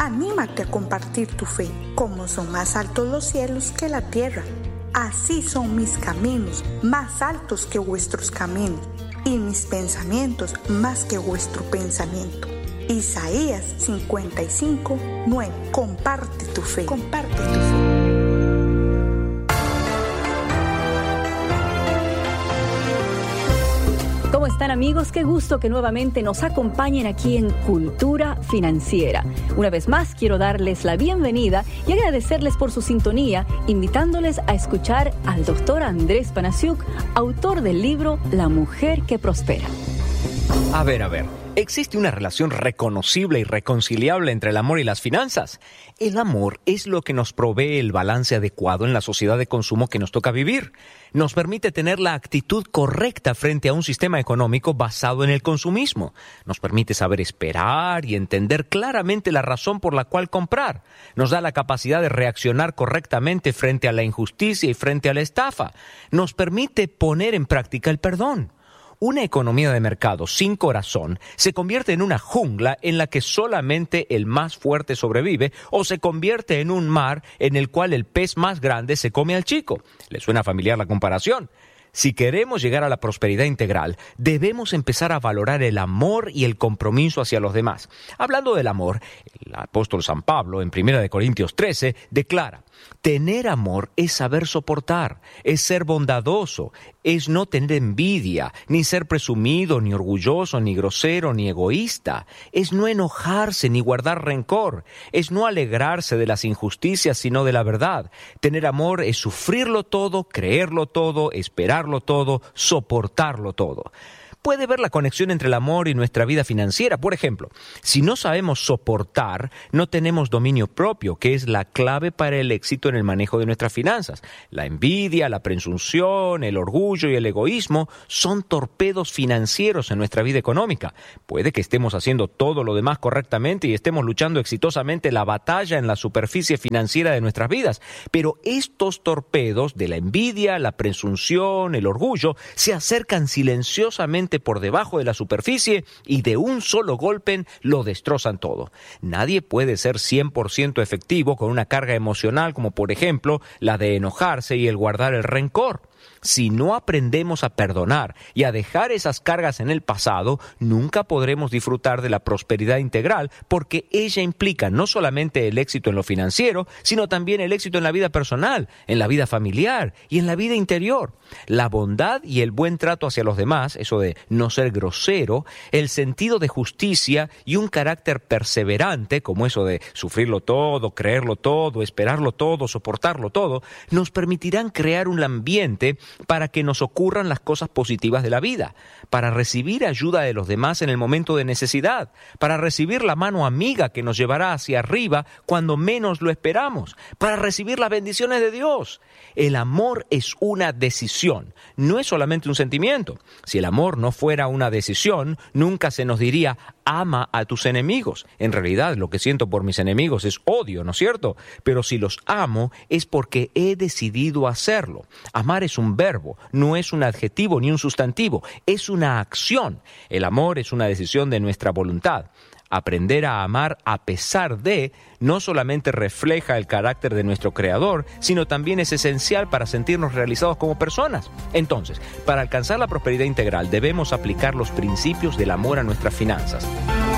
Anímate a compartir tu fe. Como son más altos los cielos que la tierra, así son mis caminos, más altos que vuestros caminos, y mis pensamientos más que vuestro pensamiento. Isaías 55:9. Comparte tu fe. Comparte tu fe. ¿Cómo están, amigos? Qué gusto que nuevamente nos acompañen aquí en Cultura Financiera. Una vez más quiero darles la bienvenida y agradecerles por su sintonía, invitándoles a escuchar al doctor Andrés Panasiuk, autor del libro La Mujer que Prospera. A ver. ¿Existe una relación reconocible y reconciliable entre el amor y las finanzas? El amor es lo que nos provee el balance adecuado en la sociedad de consumo que nos toca vivir. Nos permite tener la actitud correcta frente a un sistema económico basado en el consumismo. Nos permite saber esperar y entender claramente la razón por la cual comprar. Nos da la capacidad de reaccionar correctamente frente a la injusticia y frente a la estafa. Nos permite poner en práctica el perdón. Una economía de mercado sin corazón se convierte en una jungla en la que solamente el más fuerte sobrevive, o se convierte en un mar en el cual el pez más grande se come al chico. ¿Le suena familiar la comparación? Si queremos llegar a la prosperidad integral, debemos empezar a valorar el amor y el compromiso hacia los demás. Hablando del amor, el apóstol San Pablo, en 1 Corintios 13, declara: tener amor es saber soportar, es ser bondadoso, es no tener envidia, ni ser presumido, ni orgulloso, ni grosero, ni egoísta. Es no enojarse, ni guardar rencor. Es no alegrarse de las injusticias, sino de la verdad. Tener amor es sufrirlo todo, creerlo todo, esperarlo todo, soportarlo todo. Puede ver la conexión entre el amor y nuestra vida financiera. Por ejemplo, si no sabemos soportar, no tenemos dominio propio, que es la clave para el éxito en el manejo de nuestras finanzas. La envidia, la presunción, el orgullo y el egoísmo son torpedos financieros en nuestra vida económica. Puede que estemos haciendo todo lo demás correctamente y estemos luchando exitosamente la batalla en la superficie financiera de nuestras vidas, pero estos torpedos de la envidia, la presunción, el orgullo, se acercan silenciosamente por debajo de la superficie y de un solo golpe lo destrozan todo. Nadie puede ser 100% efectivo con una carga emocional como, por ejemplo, la de enojarse y el guardar el rencor. Si no aprendemos a perdonar y a dejar esas cargas en el pasado, nunca podremos disfrutar de la prosperidad integral, porque ella implica no solamente el éxito en lo financiero, sino también el éxito en la vida personal, en la vida familiar y en la vida interior. La bondad y el buen trato hacia los demás, eso de no ser grosero, el sentido de justicia y un carácter perseverante, como eso de sufrirlo todo, creerlo todo, esperarlo todo, soportarlo todo, nos permitirán crear un ambiente para que nos ocurran las cosas positivas de la vida, para recibir ayuda de los demás en el momento de necesidad, para recibir la mano amiga que nos llevará hacia arriba cuando menos lo esperamos, para recibir las bendiciones de Dios. El amor es una decisión, no es solamente un sentimiento. Si el amor no fuera una decisión, nunca se nos diría: ama a tus enemigos. En realidad, lo que siento por mis enemigos es odio, ¿no es cierto? Pero si los amo, es porque he decidido hacerlo. Amar es un verbo, no es un adjetivo ni un sustantivo, es una acción. El amor es una decisión de nuestra voluntad. Aprender a amar a pesar de no solamente refleja el carácter de nuestro Creador, sino también es esencial para sentirnos realizados como personas. Entonces, para alcanzar la prosperidad integral, debemos aplicar los principios del amor a nuestras finanzas.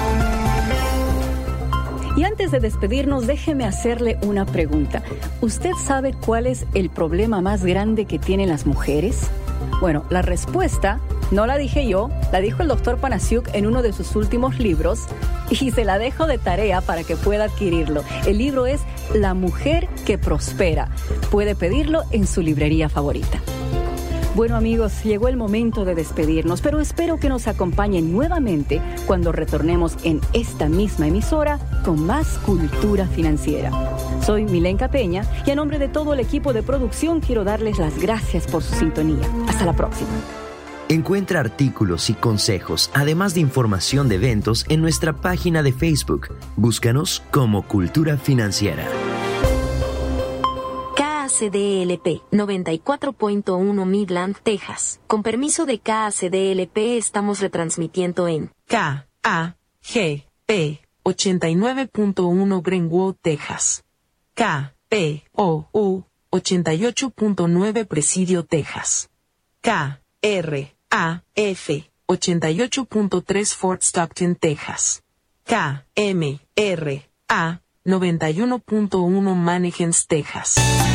Y antes de despedirnos, déjeme hacerle una pregunta. ¿Usted sabe cuál es el problema más grande que tienen las mujeres? Bueno, la respuesta no la dije yo, la dijo el doctor Panasiuk en uno de sus últimos libros, y se la dejo de tarea para que pueda adquirirlo. El libro es La Mujer que Prospera. Puede pedirlo en su librería favorita. Bueno, amigos, llegó el momento de despedirnos, pero espero que nos acompañen nuevamente cuando retornemos en esta misma emisora con más Cultura Financiera. Soy Milenka Peña y a nombre de todo el equipo de producción quiero darles las gracias por su sintonía. Hasta la próxima. Encuentra artículos y consejos, además de información de eventos, en nuestra página de Facebook. Búscanos como Cultura Financiera. KACDLP 94.1 Midland, Texas. Con permiso de KACDLP estamos retransmitiendo en KAGPO 89.1 Greenwood, Texas. KPOU 88.9 Presidio, Texas. KRAF 88.3 Fort Stockton, Texas. KMRA 91.1 Mannequins, Texas.